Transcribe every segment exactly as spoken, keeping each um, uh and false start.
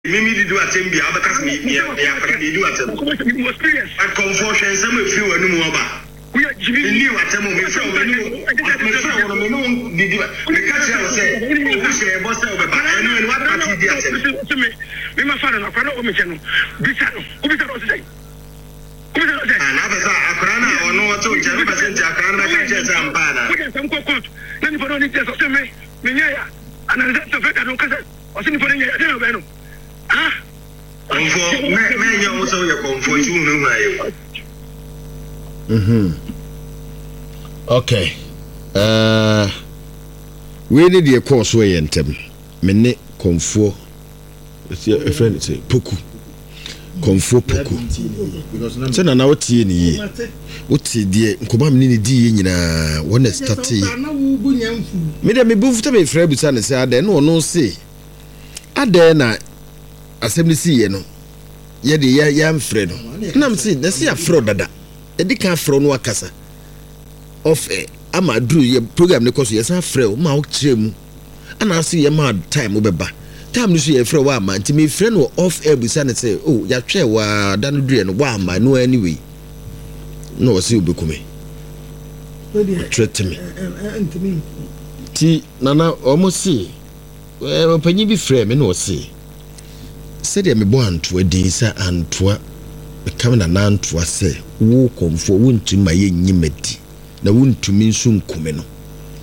Mimi did do a thing, the other cousin, they do a thing. I confusion some of you and no more. We are giving you a time of me from the new. Did you say, who say, boss over by anyone? What party did to me? We must find a fellow woman. Bissano, who is the say? Who is the say? Another Akrana or no, two percent Akrana catches and banner. Some court, then for only just of me, Minia, and that's the fact I don't cassette or sing for the ah, comfort, man, you also your comfort, you know. Mhm. Okay. Uh, we need the course way and them. Mene comfort. It's a friend say poku. Comfort poku. Say na na oti ni. Oti die nkoma mene ni di nyina won start. Me dem me bufuta me frɛ busa ne say ade no no say. Ade na assembly see no. Ye de ya ya mfrɛ no. Na me say na say afro dada. Edi kan afro no akasa. Of ama dru ye program ne koso yes afrɛ ma wo kire mu. Ana say ye ma time wo beba. Time no so ye frɛ wa ma nti me frɛ no off air busa ne say oh ya hwɛ wa da no dru no wa ma no anyway. No say obekume. Threat me. Ti nana omo say we panyi bi frɛ me no say said me bo antoa din sa antoa me kam na na antoa say wo komfo wo ntuma ye nyimadi na wo ntumi nso nkume no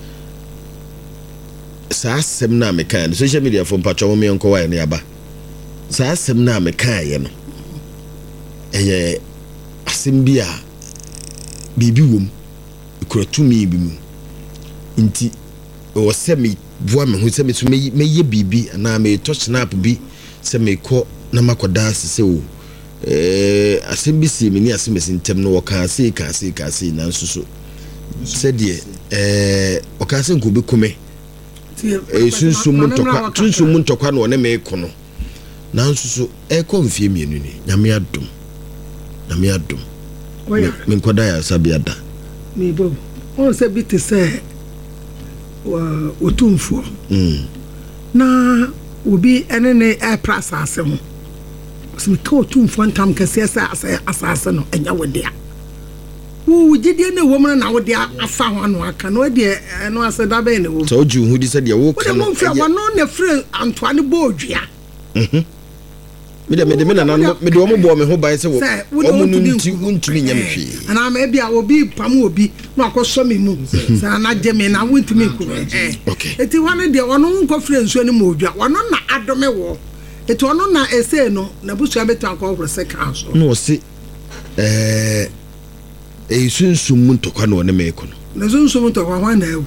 sa asem na me kan social media for patcho me enko wa ne aba sa asem na me kan ye no eye asem bia bibi wom ikurotumi bi mu nti o se me boa me ho se me so me ye bibi na me touch snap bi se me ko na makoda se o eh asem bi si me ni asem sintem no wo kan se kan se kan se na nso so se de eh o kan se nko be kume eh sunsu muntokwa sunsu muntokwa no ne me ko no na nso so e ko mfie mienu ni nyame adom nyame adom me nkoda ya sabiada me bo on se bi te se wa otumfo mm na obi ene ne e prasa asem so me ko otumfo ntam kase asa asase no enya wodea wo gidie na wo na wo de afa ho anu aka no de no aseda be ne wo so ju hu di se de wo ka no wo no na free antoane bo odua mhm me de me de me na na me de wo mo bo me ho bai se wo o mu nti untumi nyam hwe ana ma bia obi pam obi no akoso me mu sa na je me na untumi ku eh okay eti wane de wono nko free nsuo ne mo odua wono na adome wo eti wono na ese no na busu abetu akọ for second so no se eh e sunsu muntokwa no ne me ko no na sunsu muntokwa hwan na ewu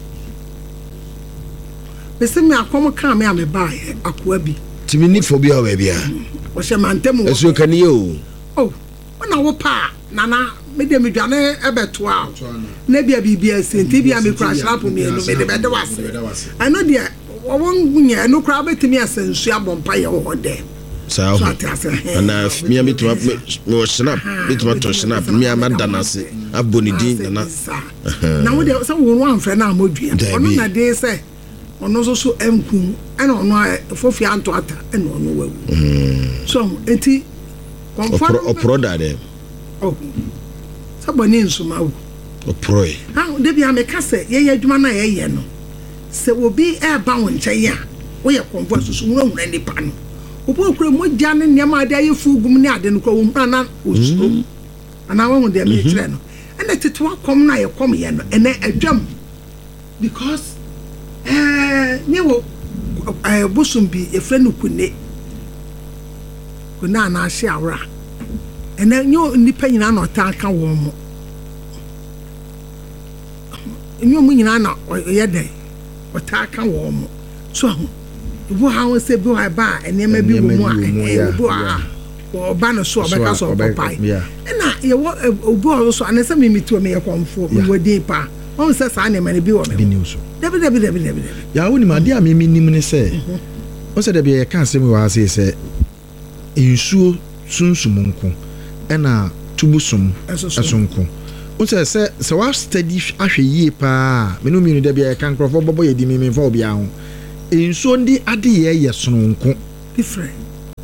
bese me akom kan me ame ba akoa bi timi ni fo bia wa bia o se mantemu eso kan ye o oh na wo pa nana me de me dwane ebeto a na bia bibia senti bia me crash rap me no me de bede wase I know dia won nya no kra betimi asensu abompa ye wo de sao ana mi ami to me snap me to to snap mi amada na se abonidi na na wo de se wo wan fre na amodua ono na de se ono so so enku ana ono fofi anto ata ana ono wawu so enti confirm opro da de oh sabani nsuma wo opro ha de bia me kase ye ye adwuma na ye ye no se obi e ba won nche ya wo ye konfo susu wo hura ni pa no obo okure mo gya ne niam ade ayefu gum ne ade no ko wo na osuro ana wo de me tire no ene tetu akom na ye kom ye no ene adwam because eh ne wo eh bosum bi e frɛ no kune kuna na ahye awra ene nyo nipa nyina na ota aka wo mo nyo mu nyina na ye de ota aka wo mo so bu ha won se bu ha ba ene ma bi wo mu a e bu a wo ba no so obeka so papai na ye wo obu o so anese mi mitu me ye konfo mi wodi pa on se sa na me bi wo me dabi dabi dabi dabi ya woni ma dia me mi nim ne se o se dabi ye kan se mi wa se se insuo sunsumunko ena tubusum esonko o se se se wa study ahwe yie pa me no mi no dabi ye kan krofo bobo ye di mi mi fa obi a ho insuo ndi ade ye ye sononko different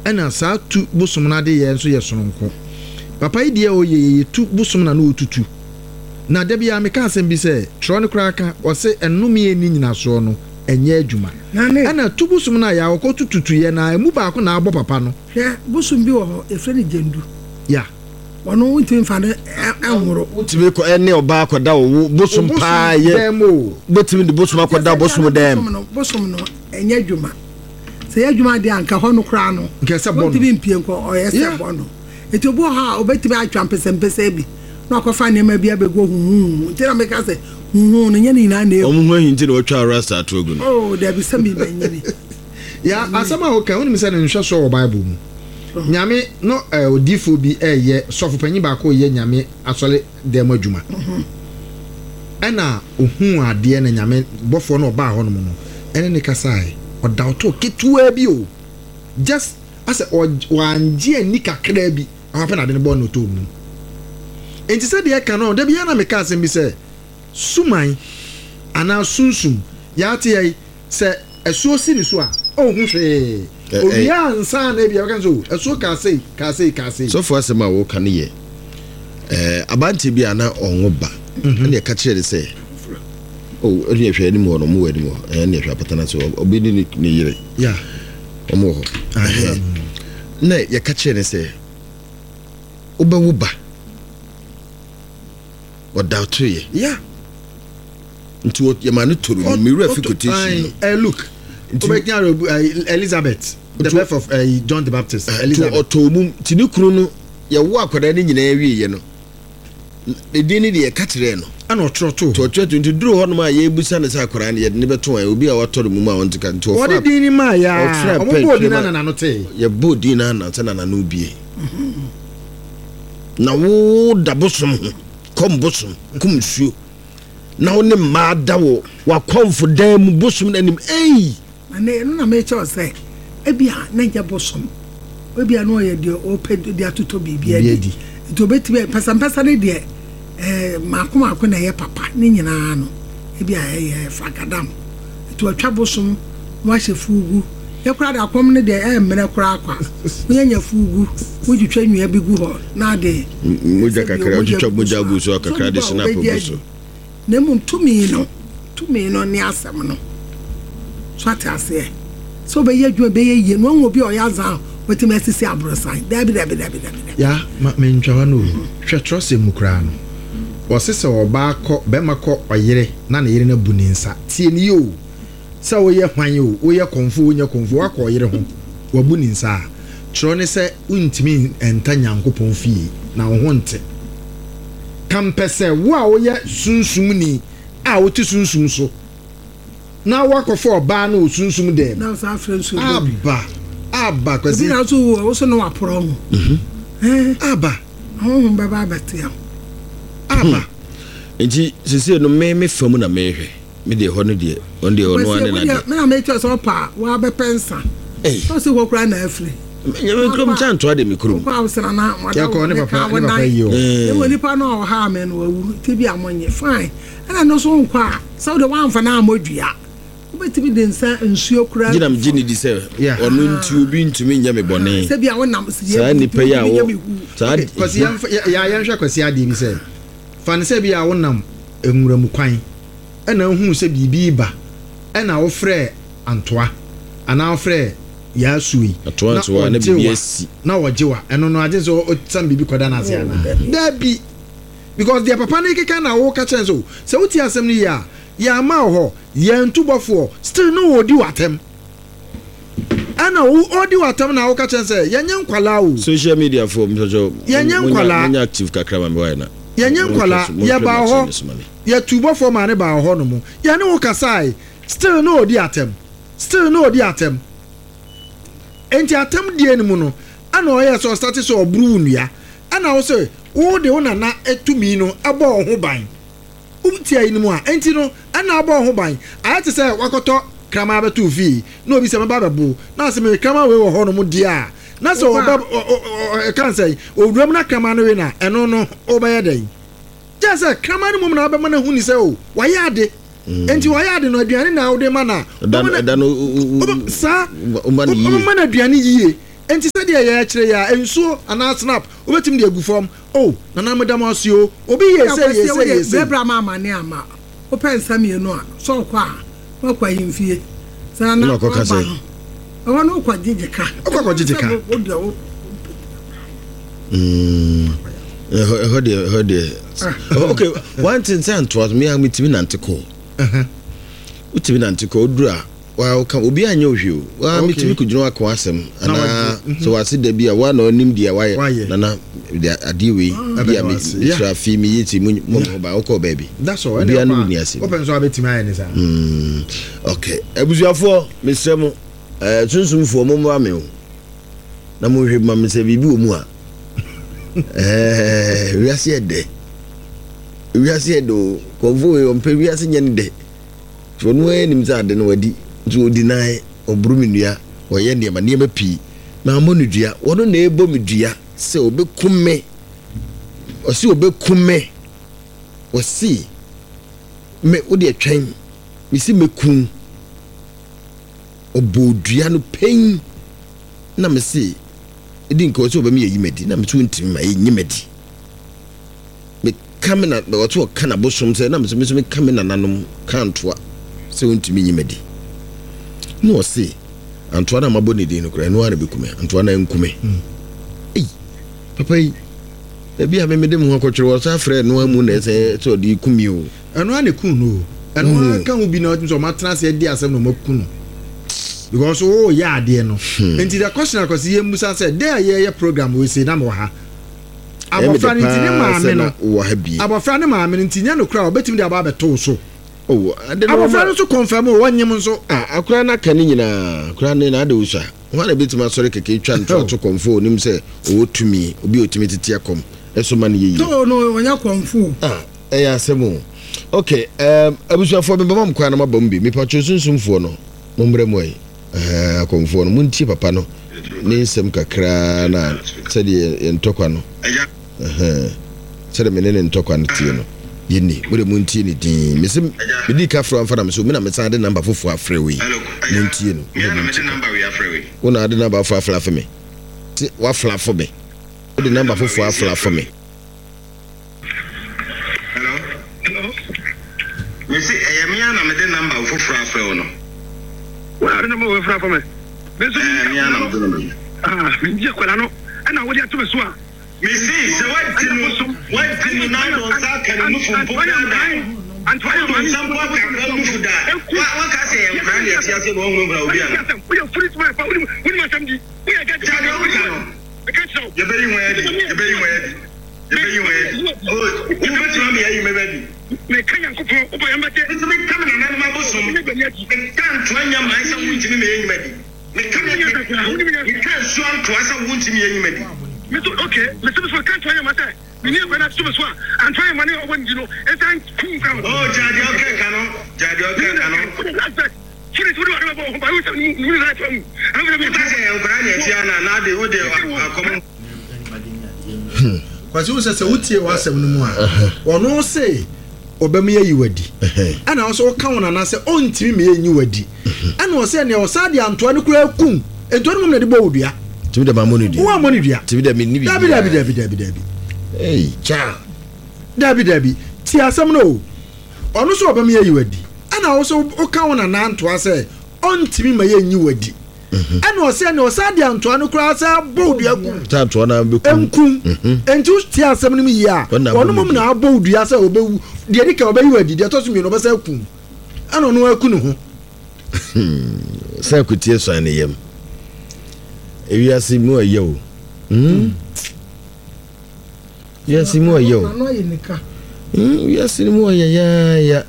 ɛna saa tu bosom na de yɛ nso yɛ sononko papa yi deɛ oyɛ tu bosom na no otutu na da bia meka asɛm bi sɛ trɔ no koraa ka ɔse ɛnome ni nyina so no ɛnyɛ adwuma ɛna tu bosom na ya ɔkɔ tututu yɛ na emu baako na abɔ papa no hwɛ bosom bi wɔ hɔ efre ne gyendu ya ɔno wotumi fa no ɛnworo wotumi kɔ ɛne ɔbaa kɔda wo bosom paa yɛ wotumi de bosom akɔda bosom dɛm bosom no ɛnyɛ adwuma sɛ yɛ adwuma deɛ anka hɔ no koraa no wotumi mpie nkɔ ɔyɛ sɛ bɔ no ɛti obi wɔ hɔ a wobɛtumi atwa mpɛsɛmpɛsɛ bi na akɔfa nneɛma bi abɛgu huhu nti na meka sɛ huhu no nyɛ ne nyinaa na ɛwu ɔmo ho ahinti na wɔtwa rasta ato agu no oh dabi sɛ mi bɛnyini ya asɛm a woka wonim sɛ ne nhwɛ so wɔ bible mu nyame no odifo bi ɛyɛ sɔfo panyin baako yɛ nyame asɔre dɛm adwuma ɛna ohun adeɛ na nyame bɔfoɔ no ɔbaa hɔ nom no ɛne ne kasae ɔda ɔtɔ ketewa bi o just asɛ wangye ani kakra bi ahapɛ na ade no bɔ no ɔtɔ mu enti sɛ deɛ ɛka no da bi yana meka asɛm bi sɛ suman anaa sunsum yɛate yɛ sɛ ɛsuo si ne so a ɔhu hwee obia nsa na bia kan so ɛso ka sei ka sei ka sei so for asɛm a wo ka ne yɛ eh abante bi ana ɔnwo ba ɛne ɛka kyerɛ de sɛ oh ɛne hwɛ anim wɔ no mu wɔ anim wɔ ɛne hwɛ apatana so obi ne ne yere ya ɔmo hɔ na yɛka kyerɛ ne sɛ wobɛwo ba ɔda to yɛ ya nti yɛma no toro no mewura fi quotation eh look Elizabeth the birth of uh, John the Baptist uh, Elizabeth otomum tini kunu no ye wo akwada ne nyina wie ye no de din ne de katere no ana otroto to otroto nti duro ho no ma ye busa ne sa akwara ne ye ne beto an obi a watoro mu ma wonti kan to ofa odi din ni ma ya omo bo din na na no te ye bo din na na na na no bie na wo dabosom kom bosom kum suo na wo ne ma da wo wa komfo dam bosom na nim ei ane no na me che o say ebia na nja bosom ebia no ye de o pe de atoto bibia di to beti pasa pasa ne de eh makoma akọ na ye papa ne nyina no ebia ye fragadam to atwa bosom wa hye fugu ye kura da akom ne de eh mere kura akwa ye nya fugu wuji twa nwia bi gu ho na de moja kakra otwa moja gu so kakra de snap boso na mum tumi no tumi no ne asem no so atase so be ye dwo be ye ye no obi o ya zan wetin asisi abrosan dabi dabi dabi dabi ya ma me ntwa no hwetro se mukra no wosese oba akọ be makọ oyere na na yere na bu ni nsa tie ni yo se wo ye hwan yo wo ye konfo wo nya konfo akọ oyere ho wo bu ni nsa tro ne se untimi enta nyankopon fie na wo ho nte kampese wo a wo ye sunsum ni a wo ti sunsum so na wakofo oba na osunsum dem na sa friends aba aba kwesi na so wo so no aporo mu eh aba ho baba batia aba nti sisi no me me famu na me hwe me de ho no de on de ono ane na de me na me cho so pa wa be pensa eh so se wo kura na afri me me krom chan to ade me krom kwa usana na ya ko ne papa ne papa yi o e woni pa na o ha me no wawu ti bi amonye fine ana no so nkwa so de wan fa na amodua obetimi de nsa nsuo kura ginam gini di se onu nti obi ntumi nya me bone se bia wonam se sa ni pe ya wo sa kwasi ya ya nhwa kwasi ade bi se fa ne se bia wonam enwuramu kwan ana hu se bibi ba ana wo frɛ antoa ana wo frɛ ya suyi antoa antoa na bibi asi na wojewa eno no age so o tsam bibi koda na ase ana da bi because their papa ne keka na wo ka chen so se wuti asem ni ya ya ma ho ye ntubofo still no odi watem ana wo odi watem na wo ka chen se ye nya nkwala o social media for mjojo ye nya nkwala nya active kakra ma me na ye nya nkwala ye ba ho ye tubofo ma ne ba ho no mu ye ne wo kasai still no odi atem still no odi atem enti atem die ne mu no ana o ye so start so obru nua ana wo se wo de wona na etumi no abo ho ban ubti ayi mu a enti no ana abo ho ban ayate se wakoto krama betu fi na obi se me ba bebu na se me krama we wo ho no mu dia na se oba kan say owuram na krama no we na eno no obaye den je se krama no mu na ba na hu ni se o waye ade enti waye ade no aduane na wo de ma na da no sa o ma na aduane yie enti de ya kire ya ensuo ana snap obetim de agu form oh nana madam asio obi ye say ye say ye say zebra mama ne ama open samienu a so kwa kwa yimfie sana na kwa kase awa no kwa jijika kwa kwa jijika mm eh hode hode okay one thing say antwas me am timi nantiko eh utimi nantiko odura wa ka obi anya ohwe wa mitimi kudwuna akwa asem ana so wase da bia wa na onim dia waye nana adiwe bia me trafi me yiti mo ba okọ baby that's all bia no ni ase open so abetimi aye ni sa mm okay ebusuafo mesremo eh sunsunfo mo mo ame o na mo hwe ma me se bibi omu a eh wiase ede wiase edo konvo e ompe wiase nyane de so no enim za de no wadi so deny obrumnua oye ne ma ne ma pi na amonudua wono na ebo medua se obekume osi obekume osi me odi atwan mi si mekun obodua no pen na me si edi nko so obemi yimedi na me tu ntimi ma yimedi me kamena be oto kana bosom se na me so me kamena nanom kantoa se ntimi yimedi no se Antoine maboni de no kra no ara bekume Antoine nkume eh papa yi e bia me mede mu akotwere wo sa frɛ no amu na se so di kumi o eno ane kun no eno kan obi na so matena se di asem no makun no because oh ya ade no enti the question akose ye musa say there ye ye program we say na mo ha abofra ni tini maame no wo ha bi abofra ni maame no tinya no kra obetim de aba beto so oh ade no abofra no so confirm o wanyem nso ah akura na kan nyina akura ne na ade usa ho na betima sori keke twa nto to konfo nim se o tumi obi otumi tete akom eso man yeyi no no onya konfo ah eh ya semo okay um abusuafo me bamam kwa na mabam bi me pacho sunsunfo no mombre moy eh konfo no munti papa no ne nsem kakra na sede ntokwa no eh sede menene ntokwa no tie no yini wode munti ni din mesim medi ka fro amfa na me so me na me san de number fofo afre we munti no me na me de number we afre we wona de number afra afra for me wa fla for me wode number fofo afra for me hello hello me see e me na me de number fofo afre no wa de number we afra for me me so me na me de number ah me je kwala no ana wodi atu me so a Missy, so what did you what did you not on Saturday? No from Boyan. And why you some work and go for that? What can say? I'm going to say one more. We are free to my family. We must have we are getting you're very well. You're very well. You're very well. Oh, you bet you me you ready. Me can you go over and it's me coming and my boss. Me can't try your mind some which me ready. Me come here. You can't swan to us a wound to me ready. Okay, Mister So can't try your matter. We need when I super swap and try money when you know. It's time to oh, Jadi, okay, Cano. Jadi, okay, Cano. That's it. Finish what you about. But we say, you like him. I'm going to be saying, Granny, Tiana, now they would come. Because you say, Uti was a woman. Or no say, Obama, you wadi. And also count and I say, on to me, you wadi. And was saying, your Sadi Antoine Kun, and told him the Bobia. To the money, who money, dear? To the mini, Debbie, Debbie, Debbie, Debbie, Debbie. Hey, child, Debbie, Debbie, Tia, some no. On so of me, you would. And I also count an aunt to say, on to me, my you would. And was saying, no, Sandy Antoine cross our boat, tap to one and coon, and two Tia, some me, ya. One woman, our boat, ya, so obey the Erika obey you, did you toss me over so coon? I don't know, I couldn't. Hmm, so could tears sign him. You are seeing more yo. Hmm. Yes, more yo. Hmm. You are seeing more ya ya ya.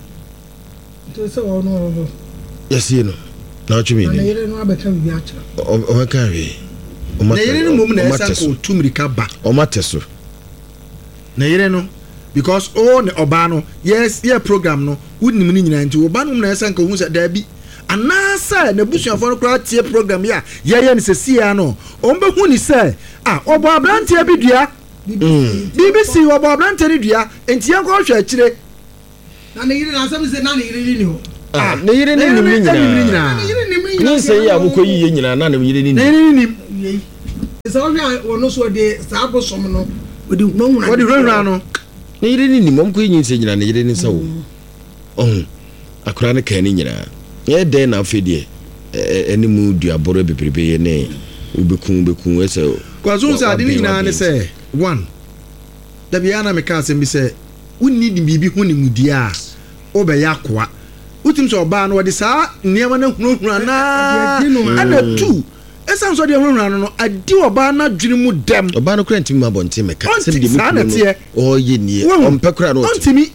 Yes, you know. Now you mean? Oh, carry. Na yere no mum na esa ko tumrika ba. O mateso. Na yere no because oh ne oba no yes yeah program no wudnim ni nyina nti oba no na esa ko hu se da bi. Anasa na busuafo no kra tie program ya ye ye ne sesia no ombe hu ni se ah obo abrantie bi dua B B C obo abrantie ni dua enti yan ko hwe akire na ne yire na asem se na ne yire ni ho ah ne yire ni nim ni nyina na yire ni nim ni se ya mko yiye nyina na ne yire ni nim so we ono so de saabo som no odi hunhuna odi hunhuna no ne yire ni nimom ko yin se nyina ne yire ni sawo oh akora ne kan ni nyina ye den na afedie eni mu duaboro bebrebe ye ne ubekun bekun ese kwazo nsa ade ni nyina ne se one da bia na me ka se bi se wonni di bibi hu ni mudia obeya kwa utim so ba na wode saa niam na hunhuna na ana two esa so de hunhuna no adi oba na dwene mu dem oba no kranti mu abonte meka se de mu o ye nie ompekura no ontimi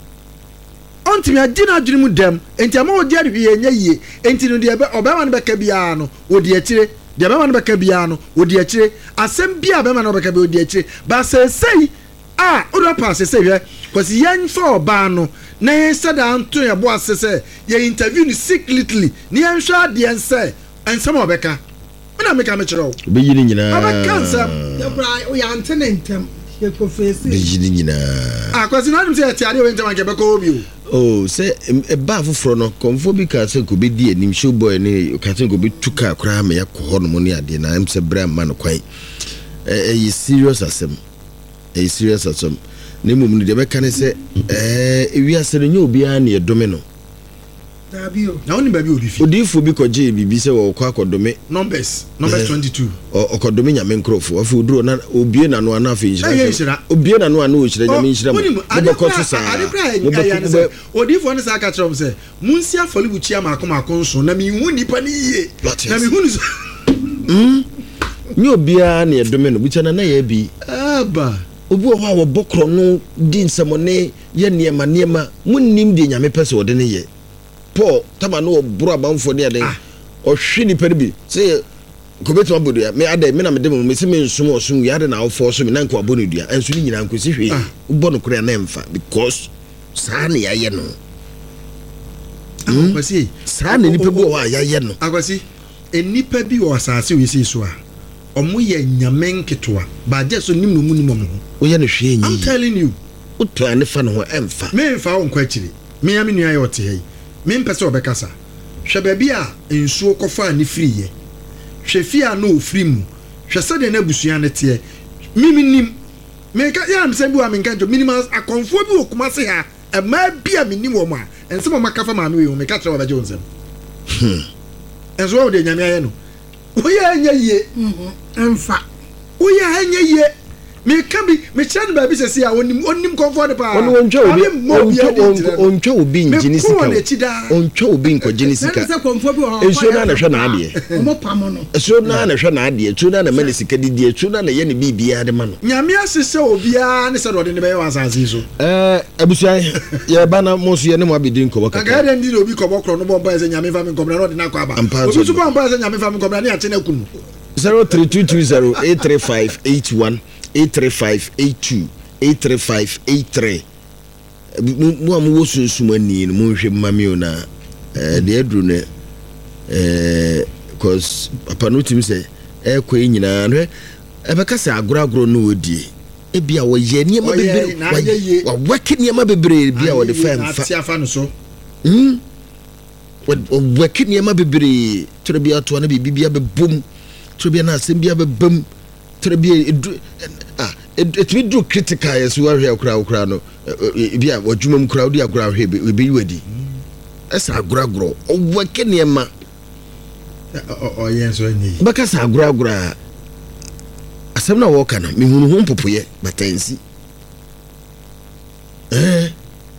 ontimi adi na dwene mu dem enti ama odi ade ye nya yie enti no de oba ma no beka bia no odi akire de oba ma no beka bia no odi akire asem bia oba ma no beka bia odi akire ba se sei ah odo pass se hwe kwasi yan for oba no na yen sada anto ye bo asese ye interview ni secretly ni yan hwa de en se ensem obeka na meka me kire o be yini nyina obeka nsem ya bra o ya antenentem ye ko face be yini nyina ah kwasi na dum se atiade o ntem anke beka obi o oh se e ba foforo no konfo bi ka se ko be di anim show boy ni ka se ko be tuka kra me yakọ no mo ni ade na em se bra ma no kwai eh eh serious asem eh serious asem ne mum ni de be kan se eh ewi asere nya obi an ne edome no dabio na oni ba bi obi fi odifo bi ko je bibi se wo kwa kodome numbers numbers twenty-two o kodome nya me nkrofo afi oduro na obie na no ana afi nshira obie na no ana o hira nya me nshira mo be ko so sa mo be odifo ne sa ka trom se munsia folibuchi amako mako nso na mi hu nipa ni yie na mi hu ni mm nyo obia na edome no bucha na na ya bi aba obi o ha wo bokro no di nsemone ye niema niema munnim de nyame pese wode ne ye Paul tama no bro abanfo ne ade o hwe ni pere bi se ko beto abodo ya me ade me na me de me se me nsum osum ya ade na ofo so me na nko abono dua enso ni nyina nko si hwe ubo no kure na emfa because sa na ya ye no akwasi sa na nipa bi o wa ya ye no akwasi enipa bi o asase we si so a omo ye nyame nketoa ba je so nim no mu nim mo o ye no hwe nyi I'm telling you o to ane fa no ho emfa me emfa o nkwa kiri me ya me nua ye ote hei me mpese obekasa hwe ba bia ensuo kofa ani free ye hwe fia no ofri mu hwe sade na busua ne te mimi nim me ka ya mse bi wa me nkanjo minimum akonfo bi okuma se ha e ma bia me nim wo ma ense mo makafa ma me we me ka tire obaje onsem hm enso wo de nyame aye no wo ye anya ye mhm emfa wo ye anya ye me ka bi me chane ba bi sese a onim onim comfort pa onu ontwa obi ontwa obi njini sika ontwa obi nkojini sika enso na na hwe na ade omo pamo no enso na na hwe na ade tu na na mani sika didi tu na na ye ne bibia de ma no nyame asese obi a ne se do de ne be wa asansi so eh abusuan ye ba na mo so ye ne mo abedi nko baka aga de ndi obi ko bokro no bomba se nyame fa me nkomra no de na kwa aba obi su bomba se nyame fa me nkomra ne ate na kunu zero three two two zero eight three five eight one eight three five eight two eight three five eight three mo am wo sunsun ani mo hwe mami ona eh de adru ne eh cause papa no tim say e ko nyina no e be ka say agoragoro no odie e bia wo ye niam bebre wa waki niam bebre bia wo de fa mfa ati afa no so hm wo waki niam bebre tro bia to na bibia be bom tro bia na asem bia be bam tro bia ah it we do critical yes we are kra kra no bia wadwumam kra odi agora hwe be be wadi esa agoragoro o waki niam o yes o ni baka sa agoragoro asem na wo kana me hunu hu popoye batansi eh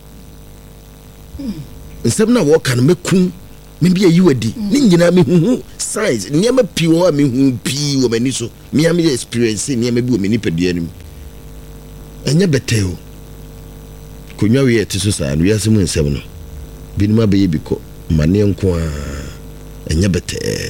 asem na wo kana mekun me bia yiwadi ni nyina me hunu size niam pi wo me hu pi wo mani so me am experience niam bi wo mani padua nim enya beteo konwa we eti so sa no yasem nsem no binuma be ye biko mane nko a enya bete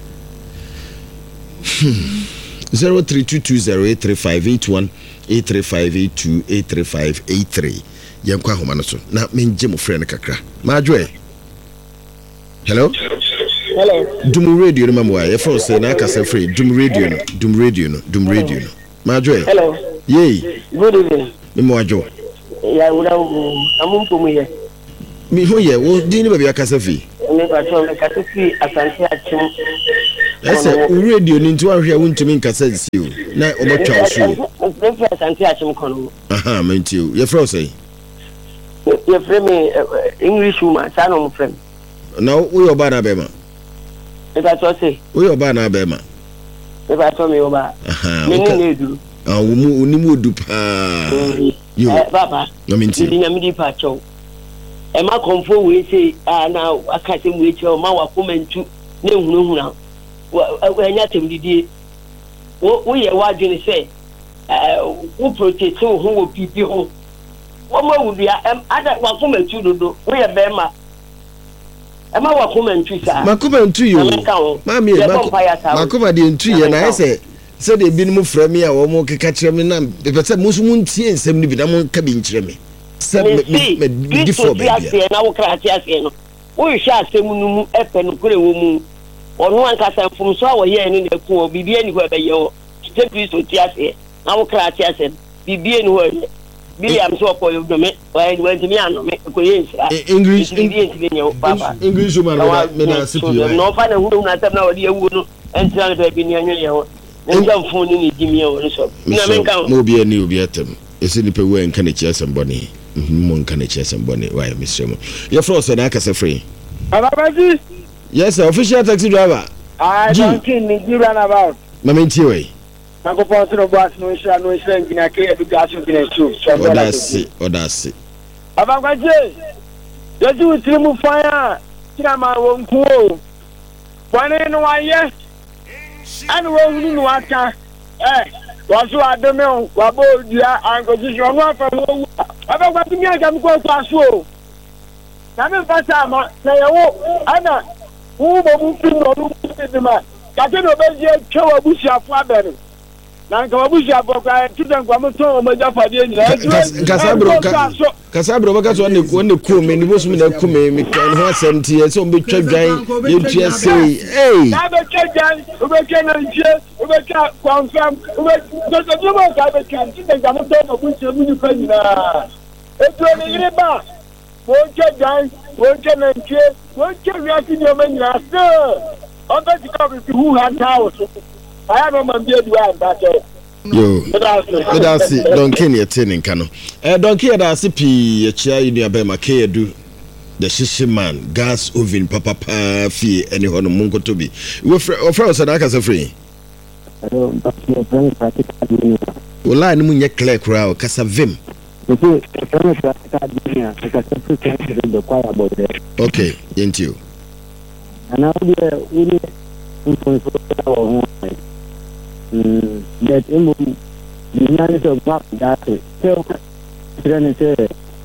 zero three two two zero eight three five eight one eight three five eight two eight three five eight three yankwa homa no so na menje mo frɛ no kakra majoe hello hello dum radio no mamo ya phone say na akasa free dum radio no dum radio no dum radio no majoe hello yey good evening me mo ajo ya wura amum pomu ye mi ho ye wo din ni ba bi akasa fi me pato me kasisi asante achim. Ese radio ni nti wahwe wontumi nkasa nsiu na obotwa so. Me asante achim kono. Aha, mentiu. Ye fro say. Ye frame me English woman, sa no frame. Na wo yo ba na be ma. Me pato say. Wo yo ba na be ma. Me pato me oba. Aha. Me ni edu. Ah, wo mu onimu odu pa. Yo. Baba. No mentiu. Ni nyame di pacho. E ma konfo we say ah na akase mu echi o ma wa komentu na ehunahuna. Wa anya temdidie. Wo wo ye wa dwene say eh wo protect ho wo pipi ho. Wo ma wudua em ada wa komentu dodo. Wo ye be ma. E ma wa komentu sa. Ma komentu yo. Ma mi ma koma de ntu ye na ese se de bi mu fra mi a wo mo keka kire mi na be se musu mu ntie nsem ni bi na mo ka bi nkire mi. Se me di for be bia na wo kra tia se no wo hwa asem nu mu epe no kure wo mu onu anka sanfum so a wo ye ni na ku o bibia ni ho be ye wo te Kristo tia se na wo kra tia se bibia ni ho ye William so ko yo do me wa ni wa ntimi ano me ko ye nsa English English woman me na sipi no fa na hu na tam na wo de awu no entra na bi ni anyo ye ho nja mfoni ni di mi wo so na me nka mo bi ani obi atem ese ni pe wo enka na chi asemboni mo nka na chi asemboni wa ya misremo ye fro so na aka se free Ababaji. Yes sir, official taxi driver. I don't think ni run about. Mama ntiwe. Nako ponto no bus no sha no sha ngina ke education ngina chu. Odasi, odasi. Ababaji. Yesu utirimu fire. Kina ma wo nkuo. Bwana no waye. Anu wo hunu no aka. Eh, waso ademe on, wabo dia angojijo no afa wo. Ababaji mi aga mi ko so. Kami fasa ma na yawo ana wo bo mu pino no ma ka te no be je twa busi afu abere na nka busi afu ka tudan kwa mo to mo ja fade ni kasabro kasabro baka so ne ko ne ko me ni bo sumi na ko me me kan ho asenti e so be twa dwan ye tua sei eh na be twa dwan o be ke na nche o be ka confirm o be so so mo ka be kan tudan kwa mo to mo busi mu ni fa ni na e to ni riba Wonche dan, wonche nanche, wonche riati nyoma nyasa. Onga tika bibi hu hantao. Aya no mambie duwa mbate. Yo. Medasi Donkin ye tinin kano. Eh Donkin da sipi ye chia inu abema ke edu the shishi man gas oven papa pa fi any hono mungo to bi. We offer so na aka se free. Hello, your friend practically. Ola ni mu nye clear crowd kasa vim. Okay, thank you. And now we are really influenced our home. That in the United of Map that so then say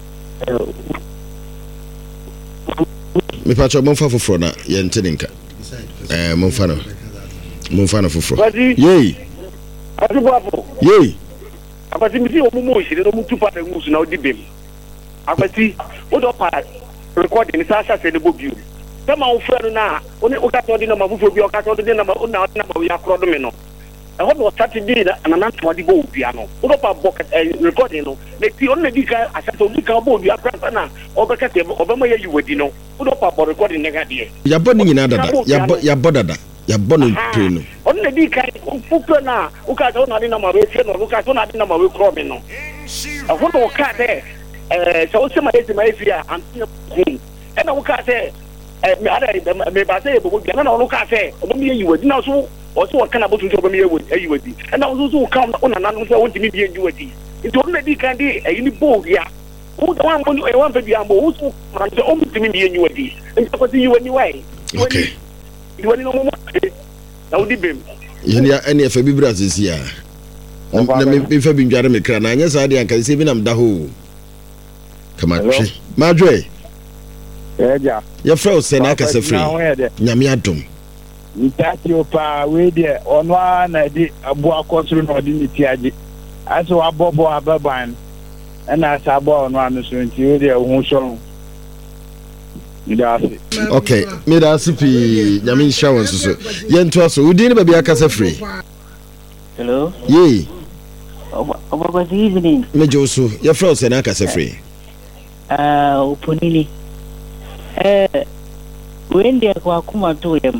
me patcho mon fa foforo na ye nteninka eh mon fa no mon fa no foforo yey yey Abati mi si o mumu osire no mutu pa ngusu na odi bem. Abati o do pa recording sa sa se ne bobiu. Tema o frɛ no na o ne o ka to di na mafufo bi o ka to di na ma o na na ma ya kro do me no. E ho do Saturday na na na to di go bia no. O do pa book recording no. Le ti on na di ka asa to di ka bo bia pra na o be ka te o be ma ya yiwadi no. O do pa bo recording ne ga de. Ya bo ni nyina dada. Ya bo ya bo dada. Ya bo no pre no. On na di ka fufu na o ka to na di na ma we se no o ka to na di na ma we kro me no. E ho do ka de eh so se ma esi ma efi a antin ko. E na o ka se eh me ada me ba se bo bia na o ka se o me yiwadi na so o so ka na bo tunjo o me yiwadi. E na o so ka o na na no so o ntimi bi yiwadi. Nti on na di ka de e ni bo ya. O da wan mo e wan fa bia mo o so ma de o ntimi bi yiwadi. Nti ko ti yiwadi wai. Okay. Yiwadi no mo na odi bem. Yeni ya ene fa bibra sisi ya. Na me fa bi ndware me kra na anya sa de anka se bi nam da ho. Kama twi. Madwe. Eja. Ya fra o se na aka se free. Nyame adom. Nitati opa we de ono na di abu akosuru na odi nitiaje. Aso abobo ababan. Na asa abo ono anu so nti we de hu so. Midasi. Okay, midasi pi nyame shower so so. Ye nto aso udi ni ba bia aka se free. Hello. Ye. Oba good evening. Mejo so, ya fra o se na aka se free. Ah, oponili. Eh, when they go kuma to them.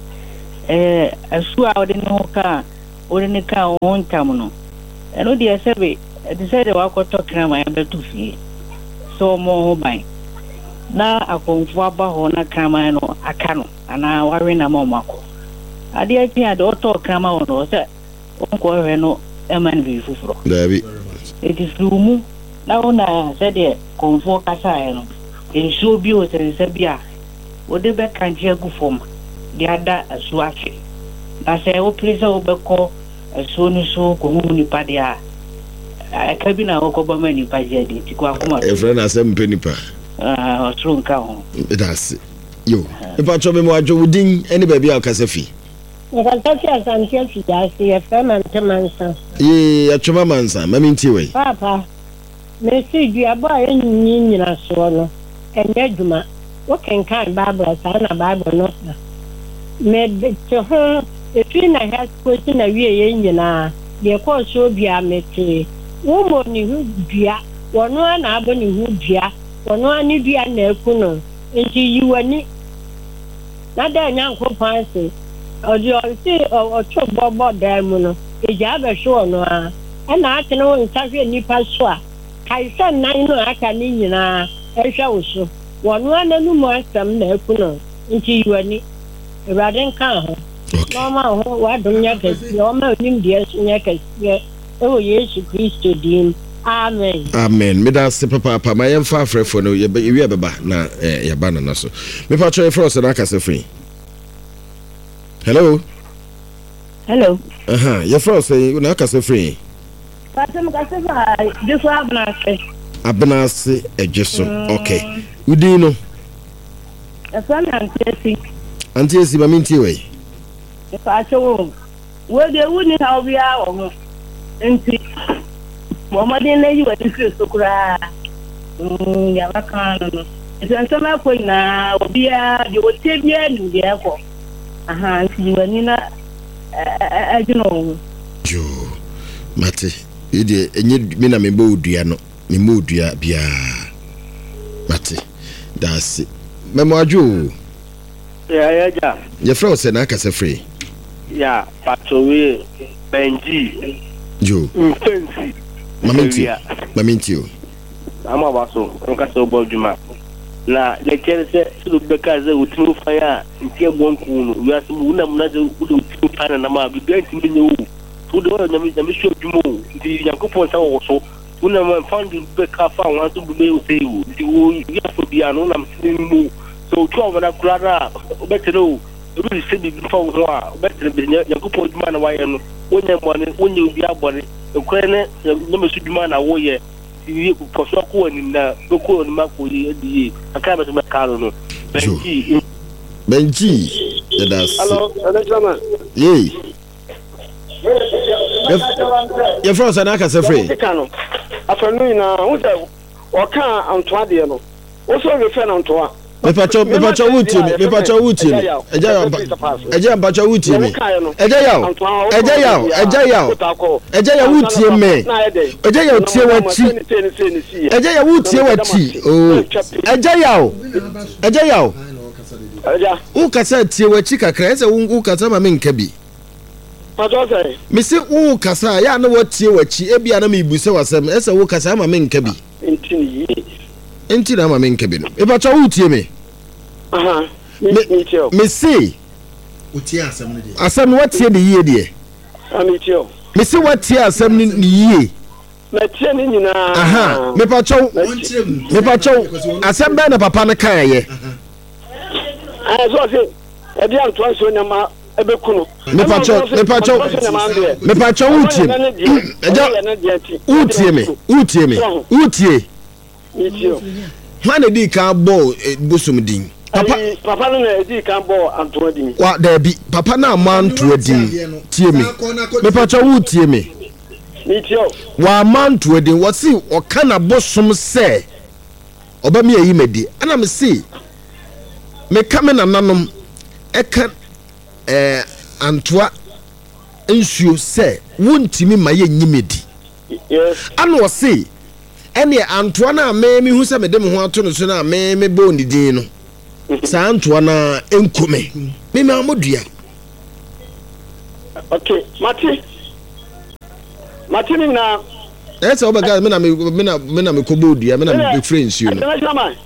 Eh, a sua or the no car, or in the car on Tamuno. I know the survey, decided to walk or talk to my able to see. So more by. Now I come for on a camano, a cano, and I worry a momako. I dare hear the auto camera or that. Uncle Reno, a man be for. It is Lumu. Now, I said, come for Casano. In so beautiful and Sabia. Whatever can you go from? The other as swatchy. I say, oh, please, over call as soon as so community padia. I can't be now over many pajadi to go home. A friend has some penny pa. Ah, strong cow. That's you. If I told me what you would ding any baby out Casafi. If I touch us until she does see a firm and two months. Ye, a chuma mansa, mammy Tiway. Papa, may see you boy in a swallow. And Neduma, what can kind Barbara, son of Bible not? Made to her, the train I had question a year in Yana, the course so be a mete. Woman who be one one abony who be one one be a necuno, and see you any. Not that young company, or you see or chop bob diamond, a jab a show no, and I can know in such a nipper swap. I said nine no I can in a show so. One one and no more some necuno, and see you any. Rather can Mama, what don't you get? Your mouth in the yes, oh, yes, Christ, Dean. Amen. Amen. Me da se papa, my young far friend for no, you be a baba, na, eh, banana so. Me patch for us and I can say free. Hello. Hello. Uh huh. Your first say, you know, I can say free. But I'm going to say, this one, Abnasi, a jesso. Okay. Udino. That's one I'm saying. Until see my minty way. If I show well, they wouldn't have we are and see Mamma didn't you at the so cry. Yavakan. It's an summer point now, dear, you would take me and the airport. Aha, you were Nina, I don't know. Joe, Matty, you did, and you mean I'm a moodiano, me moodia, bia. Matty, that's it. Mamma Joe. Yeah, yeah, yeah. Your friend said I can say free. Yeah, but we Benji. Joe. Fancy. Maminti. Maminti. I'm about so. I'm going to go to my. Now, the can say, so because they would throw fire and get one cool. We are some woman another who do fire and I'm going to know. Who don't know the mission to move. The young couple also. When I'm finding back up, I want to be able to say, you have to be an I'm seeing. So twelve and a clara, better know, really said before better than your good man. Why, and when you want, when you be a body, the credit, the number should man away. You for so cool in the local and Marco, the Academy of Carlo. Benji, Benji, hello, hello, yea. Your friends and I can say free. Afternoon, or can't Antoine, also refer on to me pacho me pacho wuti me me pacho wuti me eja ya eja pacho wuti me eja ya eja ya eja ya eja ya wuti me eja ya tie wachi eja ya wuti wachi oh eja ya eja ya eja u kasa tie wachi kakra ese u kasa ma me nka bi pacho say me se u kasa ya na watie wachi e bia na me ibuse wasem ese u kasa ma me nka bi ntini enti na ma me nkabe no e ba cha wutie me aha me tio me see wutie asem ne de asem watie de yie de ami tio me see watie asem ne yie me tie ne nyina aha me pa cha me pa cha asem ba na papa ne kan ye ah so se e dia nto so nyama ebe kuno me pa cha me pa cha me pa cha wutie wutie me wutie me wutie Hana di ka bo busum din. Papa papa na di ka bo anto din. Wa da bi papa na manto din. Tie me. Me pa cha wu tie me. Ni tio. Wa manto din wo si o kana busum se. Oba me yi medi. Ana me si. Me kame na nanom e ka eh antoa nsuo se wontimi ma ye nyimedi. Yes. Ana wo si ene antoa na me mi hu se me de me ho ato no so na me me bo ni din no saa ntoa na enkome me me amodua okay mati mati ni na esa obaga me na me na me na me kobodua me na me friends you know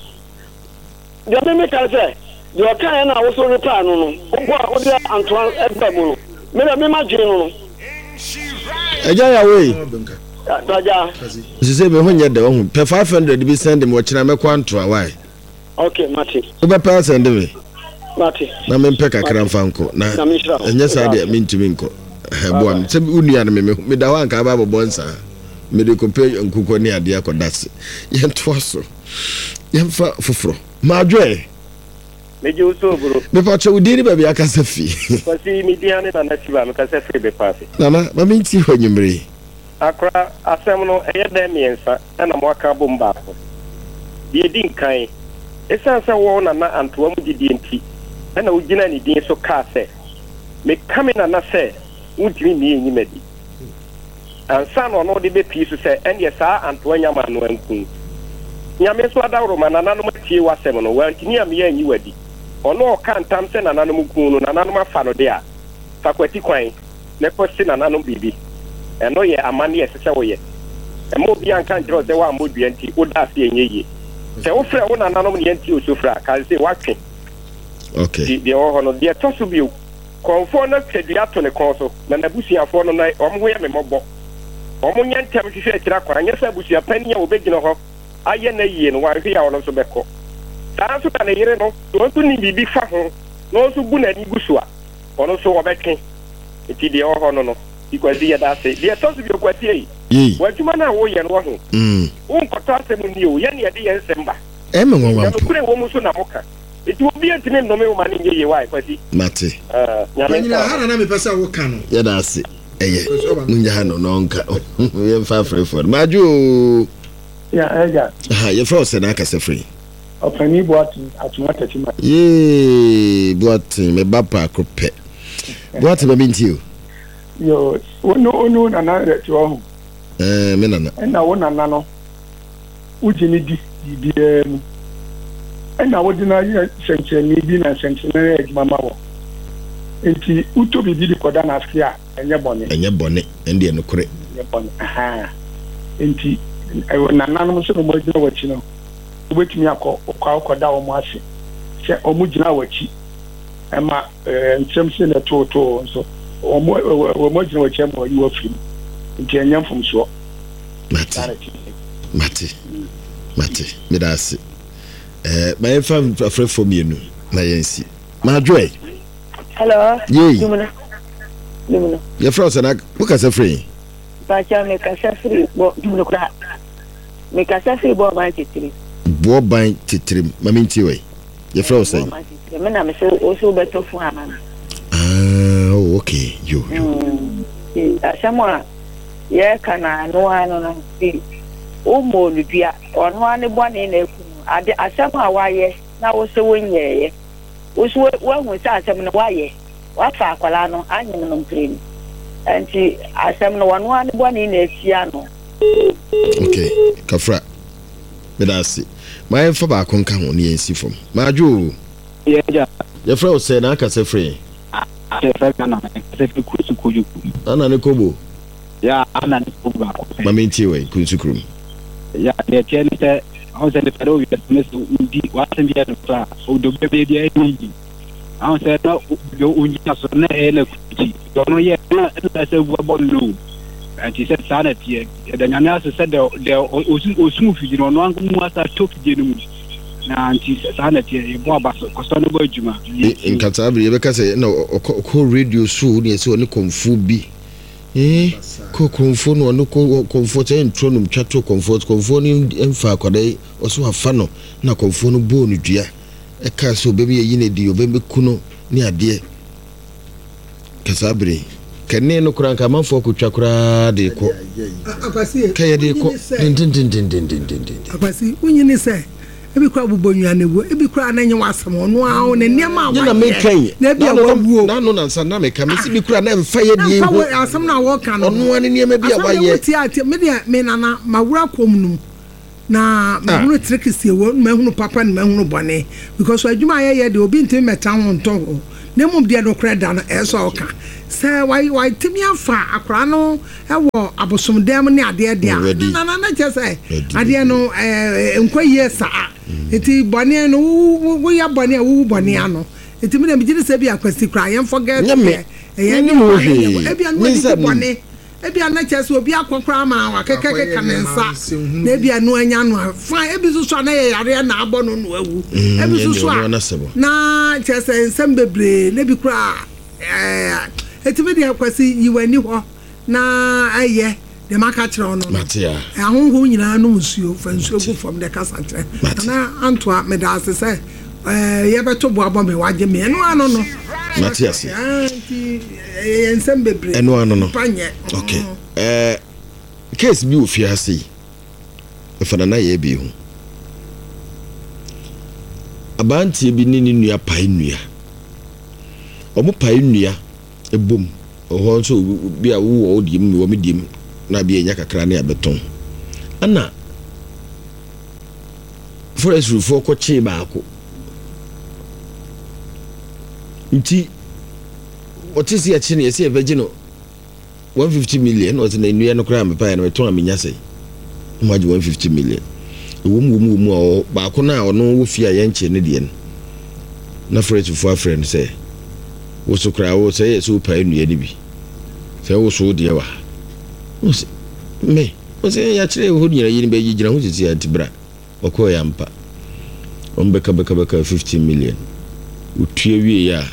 dia me me ka say dia kan na wo so repa no no wo dia antoa eba mu no me na me ma dwene no eja ya we daja sise be honye de wo pe five hundred bi send me wo kina me kwantoa why okay mati oba pa send me mati na me mpe kakra mfanko na enye sa de mintimi nko hebo am se unua na me me da wan ka ba bonsa me de kope nkuko ni ade akodase ye nto so ye mfa foforo ma dwe meje uso bro me pa che udini ba bi akasa fi kwasi media ne na nasiba me kasa fi be pafi nana ma minti ho nyimre akra asem no eye da miensa na mo aka bomba ko ye din kan esansa wo na na antoa mu gidi enti na ugina ni din so ka se me kame na na se ntimi ni enyimadi ansa no no de be piece se ende sa antoa nyama no anku nyame so adawro ma na nanom tie wasem no wantini am ye anyi wadi ono ka ntam se na nanom ku no na nanom afa no de a fakwati kwan ne posti na nanom bibi eno ye amane ye sese wo ye emo bi anka njro ze wa modua nti oda se enye se wo frɛ wo na nanom ne nti osofra ka se watwe okay de wo hono de to so bi konfo na twedua to ne kon so na nabusuafo no na omho ye memobɔ omo nya ntem hwehwɛ akira kwara nya sa busua pani ya obegino ho aye na yie no wa hwe ya wono so bɛkɔ saa so ta ne yere no to to ni bibi fa ho no so bu na ni gusua ono so obɛtwe enti de wo hono no ikwazi ya da se de to so bi okwati yi yi wadwuma na wo ye no ho mm won kɔtɔ asɛm ni o ye ne de ye nsɛmba e me nwanwa no kure wo mu so na moka enti obi antime no me wo ma ne ye ye wa ikwati mate eh nyame nyina hana na me pesa wo ka no ya da se eye munya hano no nka ye mfa free for maju ya eja ha ye fro se na ka se free opani boat atuma tatima ye boat me bapa akopɛ boat ba binti o yo wono ono na na re to ho eh me nana na wo nana no ujini di di em na wo di na ye senche ni bi na senche na e mama wo enti uto bi di koda na afia enye bone enye bone ende eno kure enye bone aha enti nana no so mo gina wachi no obetumi akọ kwa koda wo mo ase se omu gina wachi ema ntem se na to to so omo omo gina wachi mo yi wo film enti enye mfom so mate mate mate midasi eh my fam afre for me nu na yensi ma joy hello lumina lumina ye froze na wo ka se free ba cha me ka se free bo dumno kra me ka se free bo ba titiri bo ban titiri ma minti we ye froze me na me se o so beto fu ama ah oh okay yo yo asema ye kana no ano no ti o mo lubia ono ane bone na eku ade asema waye na wo se wonye wo so wo hu sa asem no waye wa fa akwala no anyem no mpireni anti asem no wano ane bone na esia no okay kafra medasi my fa ba kon kan ho ne yensi fom maju ye ja ye fra o se na aka se free se fra kana se fi kusu kuju ana ne kobo ya ana ne kobo mamenti we kunsukrum ya de tiene te on se le pero vi mes undi wa se bien fa o do bebe dia ni on se no yo undi so na ele kuti do no ye na se wo bolu anti se sana tie da nyanya se se de de osun osun fi no no angu asa top je no mu na anti se sana tie e bo abaso ko so no bo adwuma in katabri be ka se na ko radio so ne se oni konfu bi eh ko konfo no no ko konfo te intro no twato comfort konfo ni emfa akwadai oso afa no na konfo no bo no dua e ka so be yi ne di obe kuno ni ade kasabri kenne no kuranka manfo ko twakura de ko akwasi kaya de ko din din din din din din din akwasi unyi ni se ebi kura bubonwa na wo ebi kura na nye wasam ono a o ne niam a wa na me kan na bi a wo na no na nsa na me kan me si bi kura na mfa ye die ho asam na wo kan ono ani niam bi a wa ye ti ati me dia me nana mawura komnum na mahunu tricks ye wo mahunu papa na mahunu bone because adwuma ye ye de obi ntimi meta ho nto na mum de no kreda no e so oka say why why timi afa akra no e wo abosom dem ne ade de a na na na je say ade no eh enkoyie sa eti bone no wo ya bone wo bone ano eti me na me gidi say bi akwasi kra yen forget eh yen ni mo hwe e bi anu di bone ebi anache so obi akokra ma wa kekeke kanensa na ebi anu anya no fa ebi so so na ye yare na abo no no awu ebi so so na chese nsem bebre na bi kra eh etimi de akwasi yiwani ho na aye de maka kire ono no ahonho nyina no nsuo fa nsuo gu fam de kasa kire na antoa me da ase se eh ye beto bo abo me waje me no ano no Matias. Ensem bebre. Eno ano no. Okay. Eh case bi ofia sei. E fana na ye bi hu. Abanti bi ni ni nua pai nua. Omo pai nua ebom. Oho nso bi a wo odi mu wo medim na bi enya kakra na abeton. Ana forest roof ko chi baako. Nti otisi achi ne yesi ebeji no one hundred fifty million o na nnua no kra me pa na beton amenya sei mo agi one hundred fifty million ewom wom wom o baako na ono wo fia ye nche ne de na fresh for friend say wo so kra wo say so pa nnua ni bi say wo so de wa me o say ya kire ho nyina yi ni be gina ho titi antibra okọ ya mpa on beka beka beka fifty million utue wie ya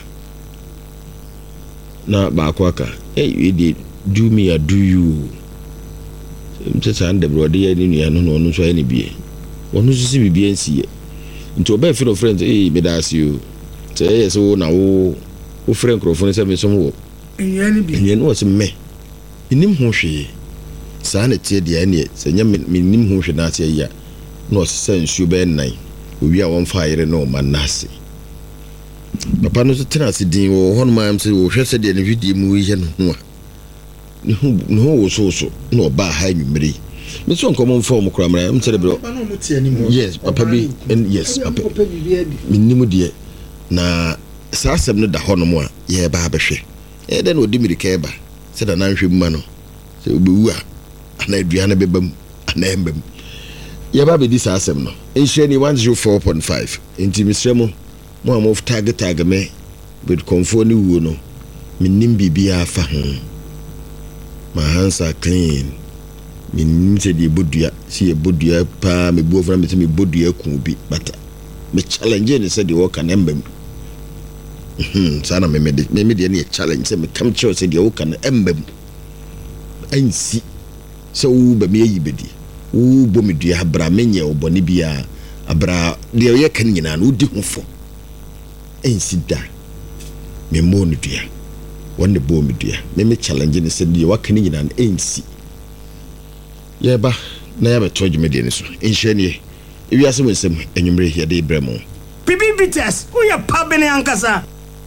na baako aka hey we dey do me I do you mtesa ande bro de ya ni nua no no so ya ni bie onu so si bibie nsiye nti oba fi no friend eh me das you say yes wo na wo wo friend crofone se me so wo enye ni bi enye no se me nim ho hwe sa na tie de ya ne se nya me nim ho hwe na tie ya no se nsuo be nan owi a won fa yire no manase papa no tena se din wo hono ma am se wo hwese de ne video mu yi no no no wo so so no ba ha nwumre me so nkomo mfa mo kra mra am se de bro papa no mo tie ni mo yes papa bi and yes papa me nimu de na sa asem no da hono mo a ye ba behwe e de no odi mirika eba se da na nhwe mu no se obewu a ana aduane bebam ana embam ye ba be di sa asem no enhwe ni one oh four point five enti misremo mo am of tag tag me with comfort ni wuo no minim bibia afa ho my hands are clean minim se di bodua si e bodua pa me bo fra me se me bodua ku bi bata me challenge ni se di wo kan embam mhm sana me me me me di challenge se me come show se di wo kan embam ansi se wo ba me yi bedi wo bo me dua abra menye oboni bia abra de ye kan nyina no di ho fo ensida me mo no dua wonde bo me dua me me challenge ni se die wakani nyina na ensi ye ba na ya beto dwuma de ni so enhye ne ewi ase wonsem enwumre hia de ibramo bibi bites wo ya pa bene ankasa